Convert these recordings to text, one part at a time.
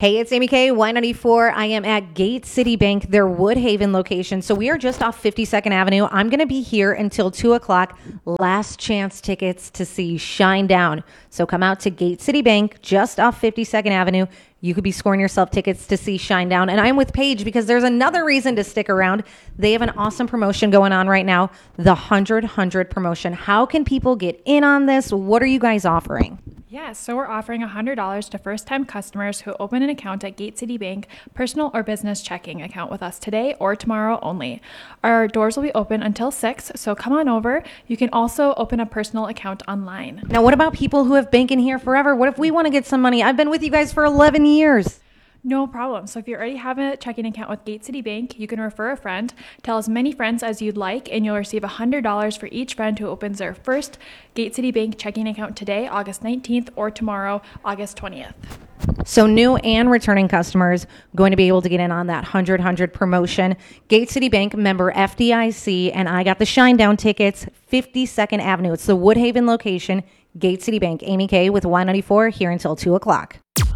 Hey, it's Amy K, Y94. I am at Gate City Bank, their Woodhaven location. So we are just off 52nd Avenue. I'm going to be here until 2 o'clock. Last chance tickets to see Shinedown. So come out to Gate City Bank, just off 52nd Avenue. You could be scoring yourself tickets to see Shinedown. And I'm with Paige because there's another reason to stick around. They have an awesome promotion going on right now, the 100-100 promotion. How can people get in on this? What are you guys offering? Yeah, so we're offering $100 to first-time customers who open an account at Gate City Bank, personal or business checking account with us today or tomorrow only. Our doors will be open until 6, so come on over. You can also open a personal account online. Now, what about people who have banking here forever? What if we want to get some money? I've been with you guys for 11 years. No problem. So if you already have a checking account with Gate City Bank, you can refer a friend, tell as many friends as you'd like, and you'll receive $100 for each friend who opens their first Gate City Bank checking account today, August 19th, or tomorrow, August 20th. So new and returning customers going to be able to get in on that 100-100 promotion. Gate City Bank, member FDIC, and I got the Shinedown tickets, 52nd Avenue. It's the Woodhaven location, Gate City Bank. Amy K with Y94 here until 2 o'clock.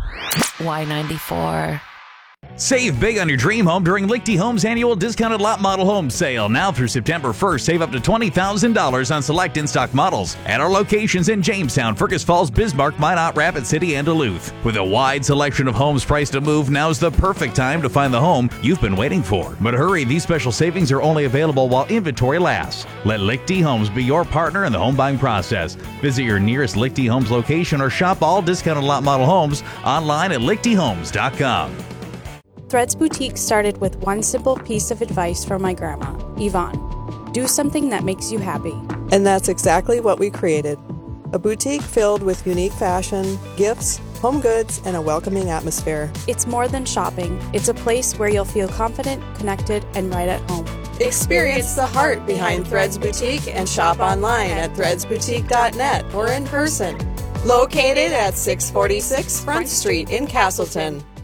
Y94. Save big on your dream home during Lichty Homes annual discounted lot model home sale. Now through September 1st, save up to $20,000 on select in-stock models at our locations in Jamestown, Fergus Falls, Bismarck, Minot, Rapid City, and Duluth. With a wide selection of homes priced to move, now's the perfect time to find the home you've been waiting for. But hurry, these special savings are only available while inventory lasts. Let Lichty Homes be your partner in the home buying process. Visit your nearest Lichty Homes location or shop all discounted lot model homes online at lichtyhomes.com. Threads Boutique started with one simple piece of advice from my grandma, Yvonne. Do something that makes you happy. And that's exactly what we created. A boutique filled with unique fashion, gifts, home goods, and a welcoming atmosphere. It's more than shopping. It's a place where you'll feel confident, connected, and right at home. Experience the heart behind Threads Boutique and shop online at threadsboutique.net or in person. Located at 646 Front Street in Castleton.